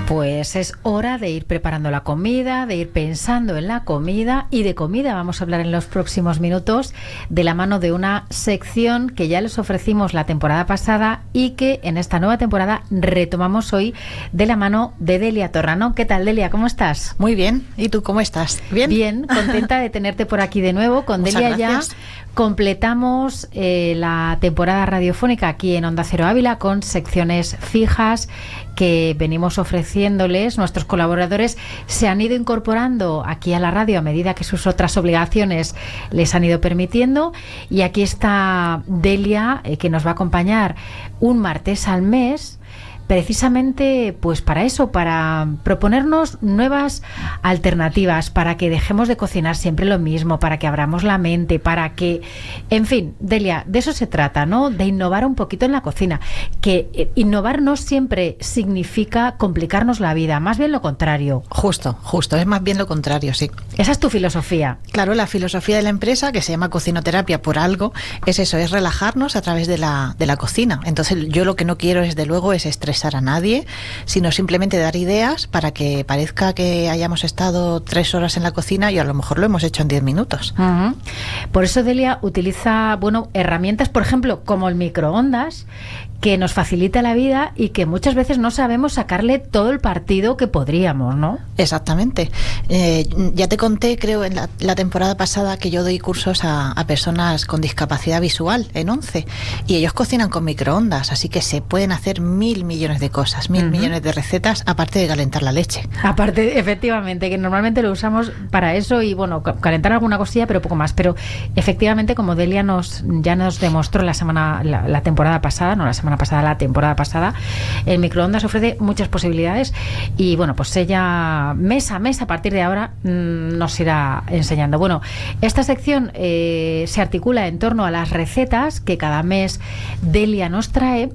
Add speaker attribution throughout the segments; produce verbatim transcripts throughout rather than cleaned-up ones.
Speaker 1: Pues es hora de ir preparando la comida, de ir pensando en la comida, y de comida vamos a hablar en los próximos minutos de la mano de una sección que ya les ofrecimos la temporada pasada y que en esta nueva temporada retomamos hoy de la mano de Delia Torrano. ¿Qué tal, Delia? ¿Cómo estás?
Speaker 2: Muy bien. ¿Y tú cómo estás?
Speaker 1: Bien. Bien, contenta de tenerte por aquí de nuevo. Con
Speaker 2: Muchas
Speaker 1: Delia
Speaker 2: gracias.
Speaker 1: ya completamos eh, la temporada radiofónica aquí en Onda Cero Ávila con secciones fijas que venimos ofreciéndoles. Nuestros colaboradores se han ido incorporando aquí a la radio a medida que sus otras obligaciones les han ido permitiendo, y aquí está Delia, eh, que nos va a acompañar un martes al mes, precisamente pues para eso, para proponernos nuevas alternativas, para que dejemos de cocinar siempre lo mismo, para que abramos la mente, para que, en fin, Delia, de eso se trata, ¿no? De innovar un poquito en la cocina, que eh, innovar no siempre significa complicarnos la vida, más bien lo contrario.
Speaker 2: Justo, justo, es más bien lo contrario, sí.
Speaker 1: Esa es tu filosofía.
Speaker 2: Claro, la filosofía de la empresa, que se llama cocinoterapia por algo, es eso, es relajarnos a través de la, de la cocina. Entonces yo lo que no quiero, desde luego, es estresar a nadie, sino simplemente dar ideas para que parezca que hayamos estado tres horas en la cocina y a lo mejor lo hemos hecho en diez minutos.
Speaker 1: Uh-huh. Por eso Delia utiliza, bueno, herramientas, por ejemplo, como el microondas, que nos facilita la vida y que muchas veces no sabemos sacarle todo el partido que podríamos, ¿no?
Speaker 2: Exactamente. Eh, ya te conté, creo, en la, la temporada pasada que yo doy cursos a, a personas con discapacidad visual en ONCE, y ellos cocinan con microondas, así que se pueden hacer mil millones de cosas, mil uh-huh. millones de recetas, aparte de calentar la leche.
Speaker 1: Aparte, efectivamente, que normalmente lo usamos para eso y, bueno, calentar alguna cosilla, pero poco más. Pero efectivamente, como Delia nos ya nos demostró la semana, la, la temporada pasada, no la semana pasada, la temporada pasada, el microondas ofrece muchas posibilidades y, bueno, pues ella mes a mes a partir de ahora mmm, nos irá enseñando. Bueno, esta sección eh, se articula en torno a las recetas que cada mes Delia nos trae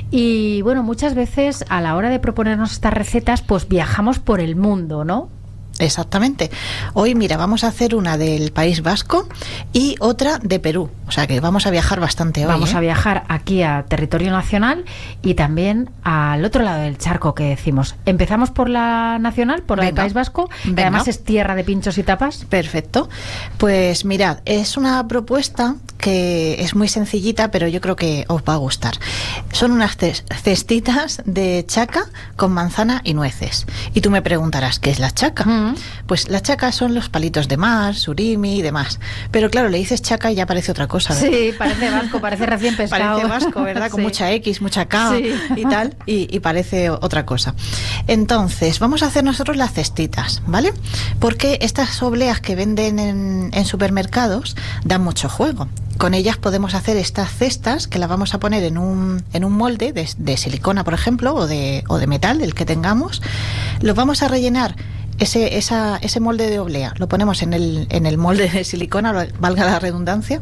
Speaker 1: y, bueno, muchas veces a la hora de proponernos estas recetas pues viajamos por el mundo, ¿no?
Speaker 2: Exactamente. Hoy, mira, vamos a hacer una del País Vasco y otra de Perú. O sea que vamos a viajar bastante hoy.
Speaker 1: Vamos
Speaker 2: ¿eh?
Speaker 1: a viajar aquí a territorio nacional y también al otro lado del charco que decimos. Empezamos por la nacional, por la del País Vasco, que
Speaker 2: Venga.
Speaker 1: además es tierra de pinchos y tapas.
Speaker 2: Perfecto. Pues mirad, es una propuesta que es muy sencillita, pero yo creo que os va a gustar. Son unas cestitas de chaca con manzana y nueces. Y tú me preguntarás, ¿qué es la chaca? Mm. Pues la chaca son los palitos de mar, surimi y demás. Pero claro, le dices chaca y ya parece otra cosa, ¿verdad?
Speaker 1: Sí, parece vasco, parece recién pescado.
Speaker 2: Parece vasco, ¿verdad? Con sí. mucha X, mucha K sí. y tal, y, y parece otra cosa. Entonces, vamos a hacer nosotros las cestitas, ¿vale? Porque estas obleas que venden en, en supermercados dan mucho juego. Con ellas podemos hacer estas cestas que las vamos a poner en un, en un molde de, de silicona, por ejemplo, o de, o de metal, el que tengamos. Los vamos a rellenar. Ese, esa, ese molde de oblea lo ponemos en el, en el molde de silicona, valga la redundancia,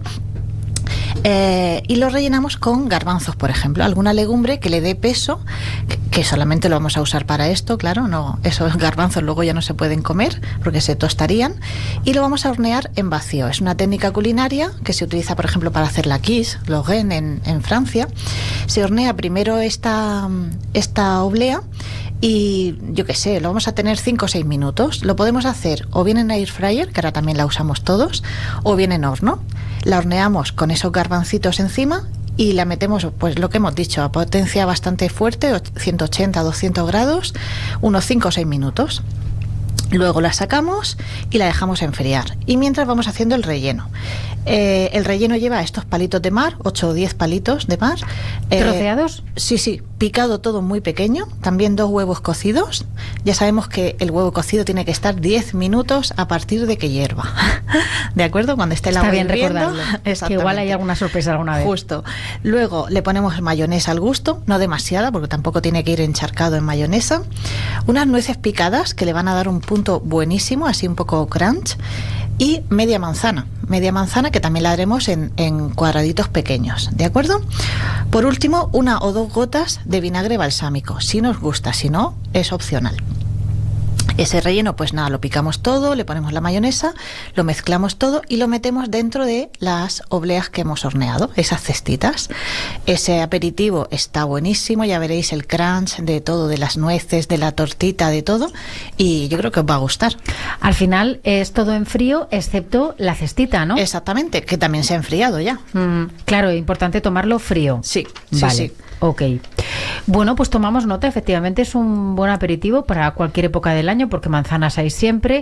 Speaker 2: eh, y lo rellenamos con garbanzos, por ejemplo, alguna legumbre que le dé peso, que, que solamente lo vamos a usar para esto, claro, no, esos garbanzos luego ya no se pueden comer porque se tostarían, y lo vamos a hornear en vacío. Es una técnica culinaria que se utiliza, por ejemplo, para hacer la quiche, lo guen en, en Francia. Se hornea primero esta, esta oblea y yo qué sé, lo vamos a tener cinco o seis minutos. Lo podemos hacer o bien en air fryer, que ahora también la usamos todos, o bien en horno. La horneamos con esos garbancitos encima y la metemos, pues lo que hemos dicho, a potencia bastante fuerte, ciento ochenta a doscientos grados, unos cinco o seis minutos. Luego la sacamos y la dejamos enfriar. Y mientras vamos haciendo el relleno. Eh, el relleno lleva estos palitos de mar, ocho o diez palitos de mar.
Speaker 1: Eh, ¿Troceados?
Speaker 2: Sí, sí, picado todo muy pequeño. También dos huevos cocidos. Ya sabemos que el huevo cocido tiene que estar diez minutos a partir de que hierva. ¿De acuerdo? Cuando esté el agua
Speaker 1: hirviendo.
Speaker 2: Está bien
Speaker 1: recordarlo. Que igual hay alguna sorpresa alguna vez.
Speaker 2: Justo. Luego le ponemos mayonesa al gusto, no demasiada, porque tampoco tiene que ir encharcado en mayonesa. Unas nueces picadas que le van a dar un punto buenísimo, así un poco crunch. Y media manzana, media manzana que también la haremos en, en cuadraditos pequeños, ¿de acuerdo? Por último, una o dos gotas de vinagre balsámico, si nos gusta, si no, es opcional. Ese relleno, pues nada, lo picamos todo, le ponemos la mayonesa, lo mezclamos todo y lo metemos dentro de las obleas que hemos horneado, esas cestitas. Ese aperitivo está buenísimo, ya veréis el crunch de todo, de las nueces, de la tortita, de todo, y yo creo que os va a gustar.
Speaker 1: Al final es todo en frío, excepto la cestita, ¿no?
Speaker 2: Exactamente, que también se ha enfriado ya.
Speaker 1: Mm, claro, es importante tomarlo frío.
Speaker 2: Sí, sí,
Speaker 1: vale.
Speaker 2: sí.
Speaker 1: Ok. Bueno, pues tomamos nota, efectivamente es un buen aperitivo para cualquier época del año, porque manzanas hay siempre,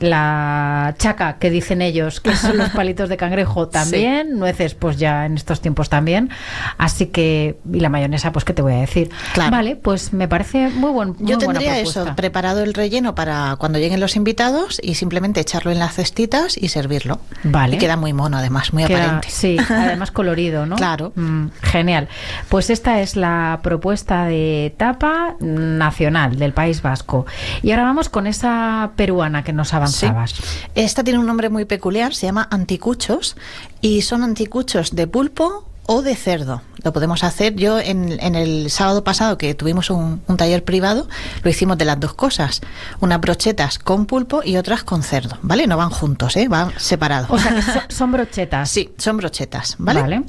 Speaker 1: la chaca, que dicen ellos, que son los palitos de cangrejo también, sí. Nueces pues ya en estos tiempos también, así que, y la mayonesa, pues qué te voy a decir. Claro. Vale, pues me parece muy buen muy
Speaker 2: Yo
Speaker 1: buena
Speaker 2: tendría
Speaker 1: propuesta.
Speaker 2: Eso, preparado el relleno para cuando lleguen los invitados y simplemente echarlo en las cestitas y servirlo.
Speaker 1: Vale.
Speaker 2: Y queda muy mono además, muy
Speaker 1: queda,
Speaker 2: aparente.
Speaker 1: Sí, además colorido, ¿no?
Speaker 2: Claro.
Speaker 1: Mm, genial. Pues esta es la propuesta de tapa nacional del País Vasco. Y ahora vamos con esa peruana que nos avanzabas.
Speaker 2: Sí. Esta tiene un nombre muy peculiar, se llama anticuchos y son anticuchos de pulpo o de cerdo. Lo podemos hacer. Yo en, en el sábado pasado que tuvimos un, un taller privado, lo hicimos de las dos cosas. Unas brochetas con pulpo y otras con cerdo, ¿vale? No van juntos, ¿eh? Van separados.
Speaker 1: O sea, que son, son brochetas.
Speaker 2: Sí, son brochetas, ¿vale?
Speaker 1: Vale.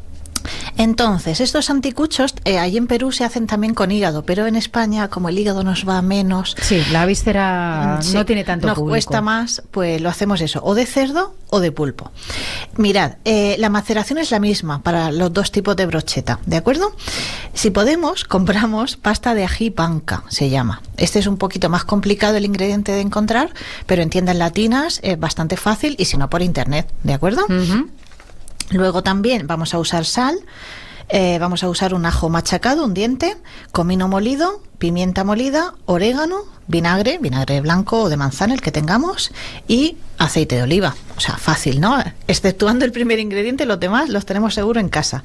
Speaker 2: Entonces, estos anticuchos, eh, ahí en Perú se hacen también con hígado, pero en España, como el hígado nos va menos...
Speaker 1: Sí, la víscera sí, no tiene tanto
Speaker 2: nos
Speaker 1: público.
Speaker 2: Cuesta más, pues lo hacemos eso, o de cerdo o de pulpo. Mirad, eh, la maceración es la misma para los dos tipos de brocheta, ¿de acuerdo? Si podemos, compramos pasta de ají panca, se llama. Este es un poquito más complicado el ingrediente de encontrar, pero en tiendas latinas es bastante fácil y si no por internet, ¿de acuerdo? Uh-huh. Luego también vamos a usar sal, eh, vamos a usar un ajo machacado, un diente, comino molido, pimienta molida, orégano, vinagre, vinagre blanco o de manzana, el que tengamos, y aceite de oliva. O sea, fácil, ¿no? Exceptuando el primer ingrediente, los demás los tenemos seguro en casa.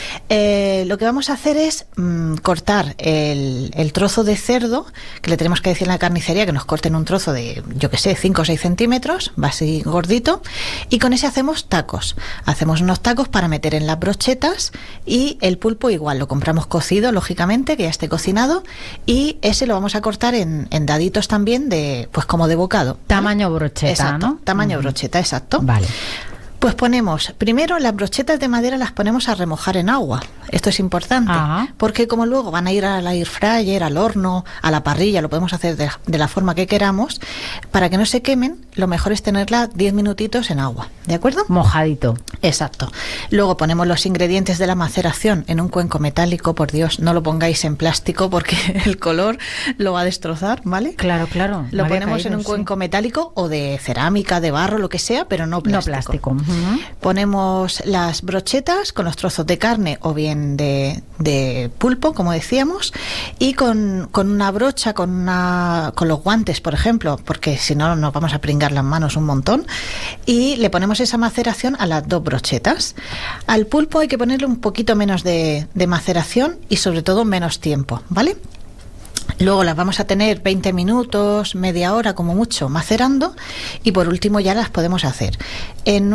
Speaker 2: Eh, lo que vamos a hacer es mmm, cortar el, el trozo de cerdo, que le tenemos que decir en la carnicería que nos corten un trozo de, yo que sé, cinco o seis centímetros, va así gordito, y con ese hacemos tacos. Hacemos unos tacos para meter en las brochetas y el pulpo igual, lo compramos cocido, lógicamente, que ya esté cocinado, y ese lo vamos a cortar en, en daditos también, de pues como de bocado.
Speaker 1: Tamaño brocheta,
Speaker 2: exacto,
Speaker 1: ¿no?
Speaker 2: Tamaño uh-huh. brocheta, exacto.
Speaker 1: Vale.
Speaker 2: Pues ponemos, primero las brochetas de madera las ponemos a remojar en agua. Esto es importante, Ajá. porque como luego van a ir a la air fryer, al horno, a la parrilla, lo podemos hacer de, de la forma que queramos, para que no se quemen, lo mejor es tenerla diez minutitos en agua, ¿de acuerdo?
Speaker 1: Mojadito.
Speaker 2: Exacto. Luego ponemos los ingredientes de la maceración en un cuenco metálico, por Dios, no lo pongáis en plástico porque el color lo va a destrozar, ¿vale?
Speaker 1: Claro, claro.
Speaker 2: Lo ponemos caído, en un sí. cuenco metálico o de cerámica, de barro, lo que sea, pero no plástico.
Speaker 1: No plástico.
Speaker 2: Uh-huh. Ponemos las brochetas con los trozos de carne o bien de, de pulpo, como decíamos, y con, con una brocha, con, una, con los guantes, por ejemplo, porque si no nos vamos a pringar las manos un montón, y le ponemos esa maceración a las dos brochetas. Al pulpo hay que ponerle un poquito menos de, de maceración y sobre todo menos tiempo, ¿vale? Luego las vamos a tener veinte minutos, media hora como mucho macerando y por último ya las podemos hacer en